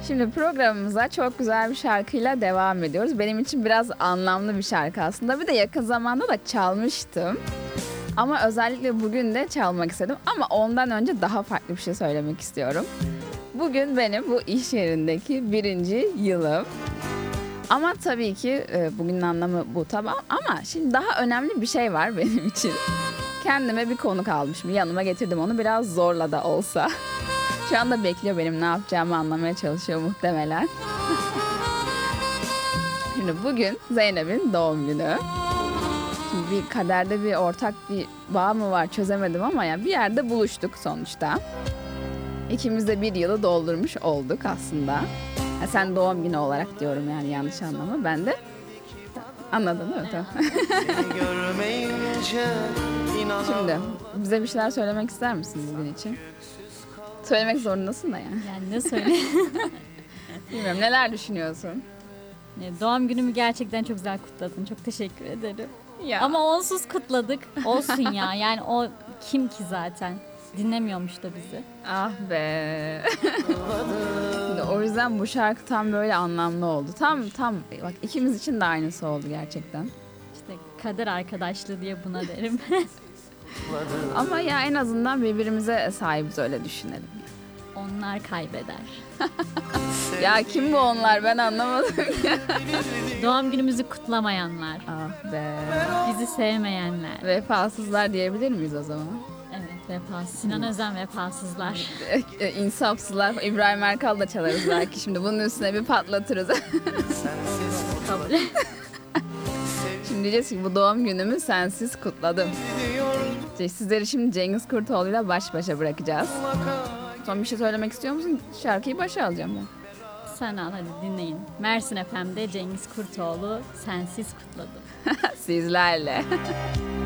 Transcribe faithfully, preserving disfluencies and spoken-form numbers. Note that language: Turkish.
Şimdi programımıza çok güzel bir şarkıyla devam ediyoruz. Benim için biraz anlamlı bir şarkı aslında. Bir de yakın zamanda da çalmıştım. Ama özellikle bugün de çalmak istedim. Ama ondan önce daha farklı bir şey söylemek istiyorum. Bugün benim bu iş yerindeki birinci yılım. Ama tabii ki bugünün anlamı bu, tamam. Ama şimdi daha önemli bir şey var benim için. Kendime bir konuk almışım. Yanıma getirdim onu, biraz zorla da olsa. Şu anda bekliyor, benim ne yapacağımı anlamaya çalışıyor muhtemelen. Şimdi bugün Zeynep'in doğum günü. Şimdi bir kaderde bir ortak bir bağ mı var çözemedim ama ya bir yerde buluştuk sonuçta. İkimiz de bir yılı doldurmuş olduk aslında. Ha, sen doğum günü olarak diyorum yani, yanlış anlama. Ben de anladın değil mi? Tamam. Şimdi bize bir şeyler söylemek ister misin bugün için? Söylemek zorundasın da yani. Yani ne söyleyeyim? Bilmiyorum, neler düşünüyorsun? Doğum günümü gerçekten çok güzel kutladın. Çok teşekkür ederim. Ya. Ama onsuz kutladık. Olsun ya. Yani o kim ki zaten? Dinlemiyormuş da bizi. Ah be. Şimdi o yüzden bu şarkı tam böyle anlamlı oldu. Tam tam bak, ikimiz için de aynısı oldu gerçekten. İşte kader arkadaşlığı diye buna derim. Ama ya en azından birbirimize sahibiz, öyle düşünelim. Onlar kaybeder. Ya kim bu onlar, ben anlamadım. Doğum günümüzü kutlamayanlar. Ah be. Bizi sevmeyenler. Vefasızlar diyebilir miyiz o zaman? Evet, vefasız. Sinan Özen vefasızlar. E, İnsafsızlar. İbrahim Erkal da çalarız belki şimdi. Bunun üstüne bir patlatırız. Kabul. Şimdi diyeceğiz ki bu doğum günümü sensiz kutladım. İşte sizleri şimdi Cengiz Kurtoğlu'yla baş başa bırakacağız. Son bir şey söylemek istiyor musun? Şarkıyı başa alacağım ben. Sen al hadi dinleyin. Mersin F M'de Cengiz Kurtoğlu Sensiz Kutladım. Sizlerle.